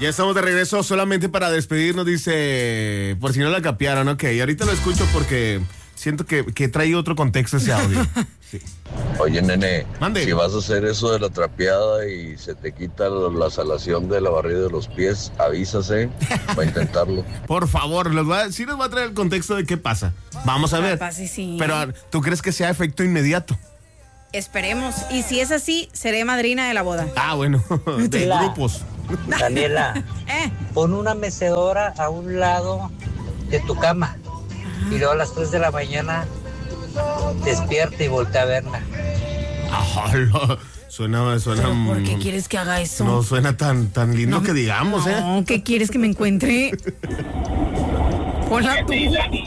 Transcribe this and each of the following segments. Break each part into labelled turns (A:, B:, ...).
A: Ya estamos de regreso solamente para despedirnos, dice, por si no la capiaron, ok, ahorita lo escucho porque siento que trae otro contexto ese audio. Sí.
B: Oye, nene,
A: Mande.
B: si vas a hacer eso de la trapeada y se te quita la salación de la barrida de los pies, avísase para intentarlo.
A: Por favor, sí nos va a traer el contexto de qué pasa. Vamos a ver.
C: Capaz y sí.
A: Pero, ¿tú crees que sea efecto inmediato?
C: Esperemos. Y si es así, seré madrina de la boda.
A: Ah, bueno, de
D: La-
A: grupos.
D: Daniela, pon una mecedora a un lado de tu cama y luego a las 3 de la mañana despierta y voltea a verla.
A: Ajá, suena.
C: ¿Pero por qué quieres que haga eso?
A: No suena tan lindo que digamos, ¿eh?
C: No, ¿qué quieres que me encuentre? Ponla tú.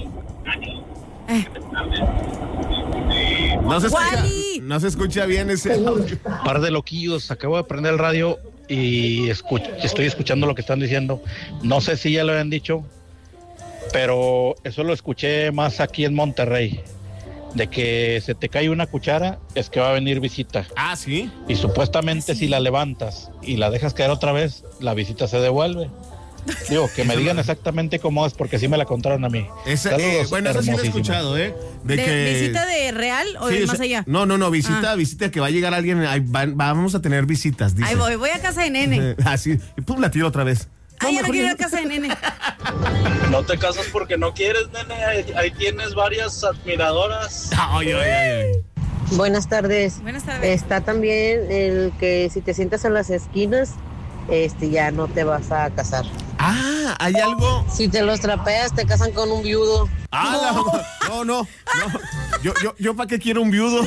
A: No se escucha bien ese audio.
E: Par de loquillos, acabo de prender el radio y estoy escuchando lo que están diciendo. No sé si ya lo habían dicho, pero eso lo escuché más aquí en Monterrey. De que se te cae una cuchara, es que va a venir visita.
A: Ah, ¿sí?
E: Y supuestamente si la levantas y la dejas caer otra vez, la visita se devuelve. Digo, que me digan exactamente cómo es, porque sí me la contaron a mí. Saludos,
A: Bueno, eso sí lo he
E: hermosísimos.
A: escuchado, ¿eh?
C: ¿Visita de real o
A: Sí,
C: de
A: o
C: más
A: sea,
C: allá?
A: No, visita que va a llegar alguien, vamos a tener visitas, dice.
C: Ahí voy a casa de nene.
A: Así, y pum, la tiro otra vez.
C: Ay, ya no quiero ir a casa de nene.
F: No te casas porque no quieres, nene. Ahí tienes varias admiradoras.
A: Ay.
G: Buenas tardes.
C: Buenas tardes.
G: Está también el que si te sientas en las esquinas, ya no te vas a casar.
A: Ah, hay algo.
G: Si te los trapeas, te casan con un viudo.
A: Ah, no. Yo ¿para qué quiero un viudo?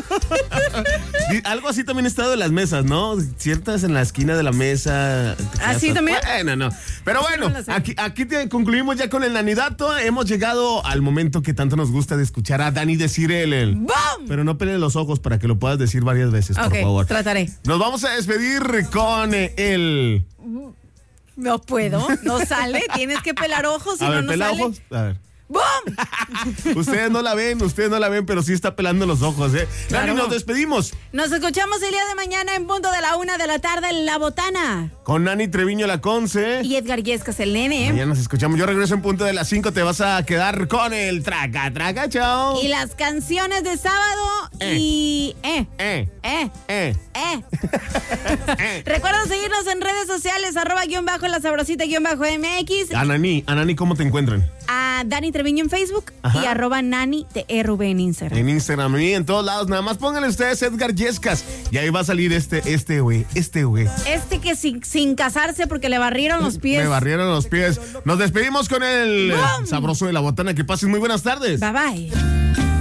A: Algo así también está de las mesas, ¿no? Sientas en la esquina de la mesa.
C: ¿Así también?
A: Bueno, no. Pero bueno, aquí concluimos ya con el nanidato. Hemos llegado al momento que tanto nos gusta de escuchar a Dani decir el.
C: ¡Bum!
A: Pero no peleen los ojos para que lo puedas decir varias veces, por favor.
C: Trataré.
A: Nos vamos a despedir con el.
C: No puedo, no sale. Tienes que pelar ojos, si
A: A ver,
C: no
A: pela
C: sale.
A: ojos. A ver.
C: ¡Bum!
A: Ustedes no la ven, pero sí está pelando los ojos, ¿eh?
C: Claro.
A: Nani, nos despedimos.
C: Nos escuchamos el día de mañana en punto de la 1 de la tarde en La Botana.
A: Con Nani Treviño la Conce.
C: Y Edgar Yescas, el nene.
A: Mañana nos escuchamos. Yo regreso en punto de las 5. Te vas a quedar con el traca, chao.
C: Y las canciones de sábado Recuerda seguirnos en redes sociales, @la sabrosita _MX.
A: A Nani, ¿cómo te encuentran?
C: A Dani Treviño en Facebook.
A: Ajá.
C: Y @Nani TRV en Instagram.
A: En Instagram y en todos lados. Nada más pónganle ustedes Edgar Yescas. Y ahí va a salir este güey.
C: Este que sin casarse porque le barrieron los pies.
A: Me barrieron los pies. Nos despedimos con el
C: ¡Bum!
A: sabroso de la botana. Que pasen muy buenas tardes.
C: Bye bye.